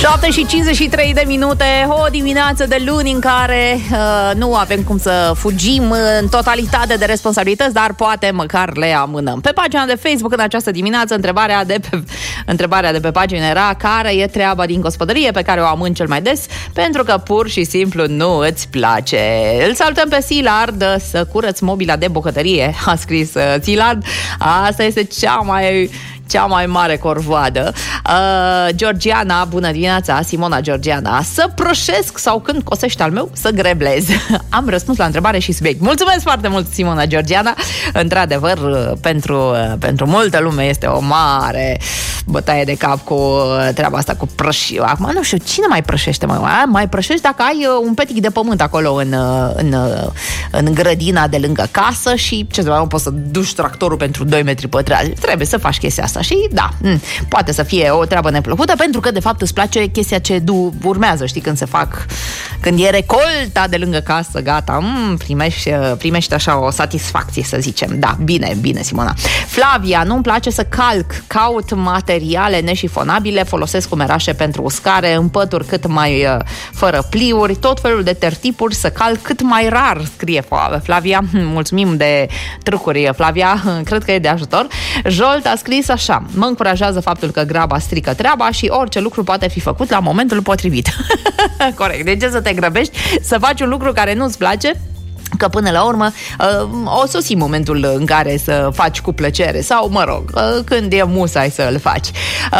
7 și 53 de minute, o dimineață de luni în care nu avem cum să fugim în totalitate de responsabilități, dar poate măcar le amânăm. Pe pagina de Facebook în această dimineață, întrebarea de pe pagină era: care e treaba din gospodărie pe care o amân cel mai des pentru că pur și simplu nu îți place? Îl salutăm pe Silard. Să curăț mobila de bucătărie, a scris Silard. Asta este cea mai mare corvoadă. Georgiana, bună dimineața, Simona Georgiana. Să proșesc sau când cosești al meu, să greblez? Am răspuns la întrebare și subiect. Mulțumesc foarte mult, Simona Georgiana. Într-adevăr, pentru multă lume este o mare bătaie de cap cu treaba asta cu prășiu. Acum nu știu, cine mai prășește? Mai prășești dacă ai un petic de pământ acolo în grădina de lângă casă și ce să mai poți să duci tractorul pentru 2 metri pătrați. Trebuie să faci chestia asta. Și da, poate să fie o treabă neplăcută, pentru că de fapt îți place chestia ce urmează, știi, când e recolta de lângă casă, gata, primești așa o satisfacție, să zicem. Da, bine, Simona. Flavia, nu-mi place să caut materiale neșifonabile, folosesc umerașe pentru uscare, împături cât mai fără pliuri, tot felul de tertipuri, să calc cât mai rar, scrie Flavia. Mulțumim de trucuri, Flavia, cred că e de ajutor. Jolt a scris așa: mă încurajează faptul că graba strică treaba și orice lucru poate fi făcut la momentul potrivit. Corect. De ce să te grăbești să faci un lucru care nu-ți place? Că până la urmă o sosi momentul în care să faci cu plăcere sau, mă rog, când e musai să îl faci.